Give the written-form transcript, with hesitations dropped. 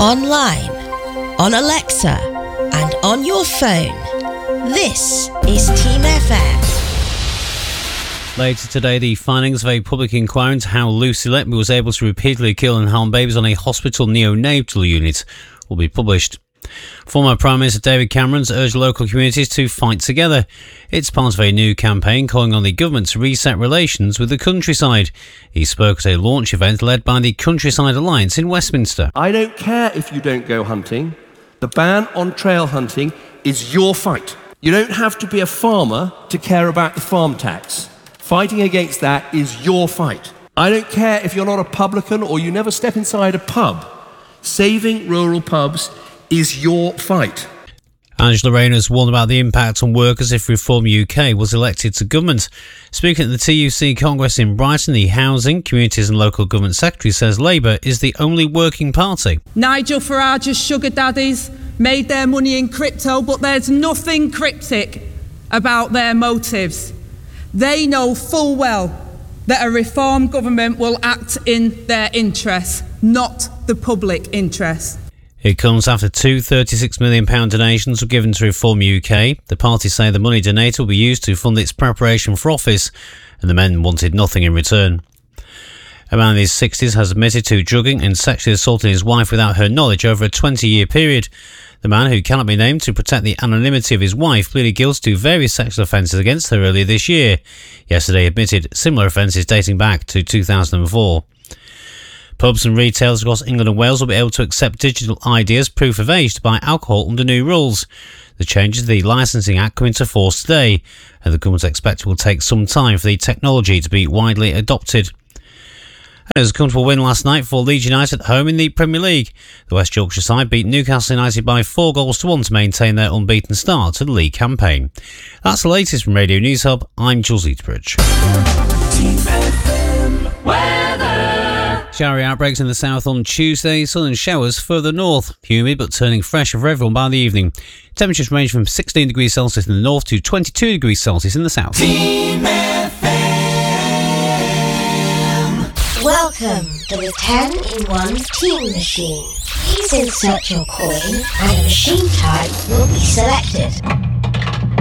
online, on Alexa, and on your phone. This is Team FM. Later today, the findings of a public inquiry into how Lucy Letby was able to repeatedly kill and harm babies on a hospital neonatal unit will be published. Former Prime Minister David Cameron's urged local communities to fight together. It's part of a new campaign calling on the government to reset relations with the countryside. He spoke at a launch event led by the Countryside Alliance in Westminster. I don't care if you don't go hunting. The ban on trail hunting is your fight. You don't have to be a farmer to care about the farm tax. Fighting against that is your fight. I don't care if you're not a publican or you never step inside a pub. Saving rural pubs is your fight. Angela Rayner has warned about the impact on workers if Reform UK was elected to government. Speaking at the TUC Congress in Brighton, the Housing, Communities and Local Government Secretary says Labour is the only working party. Nigel Farage's sugar daddies made their money in crypto, but there's nothing cryptic about their motives. They know full well that a Reform government will act in their interests, not the public interest. It comes after two £36 million donations were given to Reform UK. The party say the money donated will be used to fund its preparation for office, and the men wanted nothing in return. A man in his 60s has admitted to drugging and sexually assaulting his wife without her knowledge over a 20-year period. The man, who cannot be named to protect the anonymity of his wife, pleaded guilty to various sexual offences against her earlier this year. Yesterday admitted similar offences dating back to 2004. Pubs and retailers across England and Wales will be able to accept digital ID as proof of age to buy alcohol under new rules. The changes to the Licensing Act come into force today, and the government expect it will take some time for the technology to be widely adopted. It was a comfortable win last night for Leeds United at home in the Premier League. The West Yorkshire side beat Newcastle United by 4-1 to maintain their unbeaten start to the league campaign. That's the latest from Radio News Hub. I'm Jules Eatbridge. Showery outbreaks in the south on Tuesday, sun and showers further north. Humid but turning fresher for everyone by the evening. Temperatures range from 16 degrees Celsius in the north to 22 degrees Celsius in the south. Team FM. Welcome to the 10-in-1 Team Machine. Please insert your coin and a machine type will be selected.